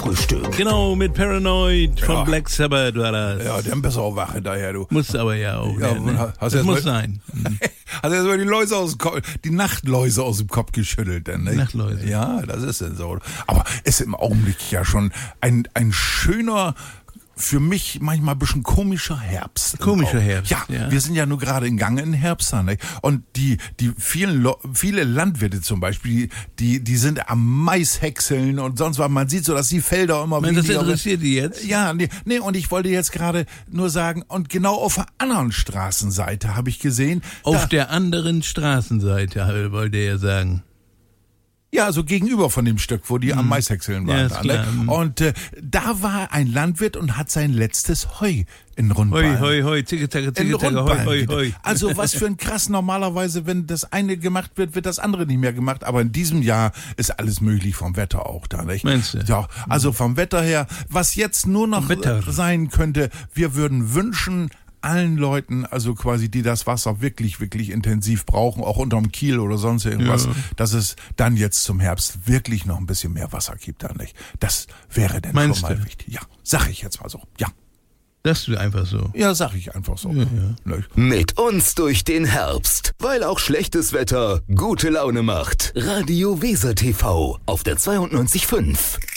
Frühstück. Genau, mit Paranoid von Black Sabbath war das. Ja, dann bist du auch wach daher, du. Muss aber ja auch. Ja, ne? hast Das du muss erst sein. Hast du erst mal die Läuse aus dem Kopf, die Nachtläuse aus dem Kopf geschüttelt, denn, ne? Nachtläuse. Ja, das ist denn so. Aber ist im Augenblick ja schon ein schöner, für mich manchmal ein bisschen komischer Herbst. Komischer Herbst, Ja, ja. wir sind ja nur gerade in Gang in Herbst. Ne? Und viele Landwirte zum Beispiel, die sind am Maishäckseln und sonst was. Man sieht so, dass die Felder immer Das weniger... interessiert die jetzt? Ja, nee, und ich wollte jetzt gerade nur sagen, und genau auf der anderen Straßenseite habe ich gesehen... Auf der anderen Straßenseite, wollte er sagen. Ja, also gegenüber von dem Stück, wo die am Maishäckseln waren. Ja, ist da, klar. ne? Und da war ein Landwirt und hat sein letztes Heu in Rundballen. Hoi, zicke, zacke, In zicke, zacke, Rundballen. hoi. Also was für ein krass, normalerweise, wenn das eine gemacht wird, wird das andere nicht mehr gemacht. Aber in diesem Jahr ist alles möglich vom Wetter auch da, nicht? Meinst du? Ja, also vom Wetter her, was jetzt nur noch sein könnte, wir würden wünschen, allen Leuten, also quasi, die das Wasser wirklich, wirklich intensiv brauchen, auch unterm Kiel oder sonst irgendwas, dass es dann jetzt zum Herbst wirklich noch ein bisschen mehr Wasser gibt, da nicht. Das wäre dann Meinst schon mal du? wichtig. Ja, sag ich jetzt mal so. Ja. Das ist einfach so. Ja, sag ich einfach so. Ja. Ne? Mit uns durch den Herbst, weil auch schlechtes Wetter gute Laune macht. Radio Weser TV auf der 92.5.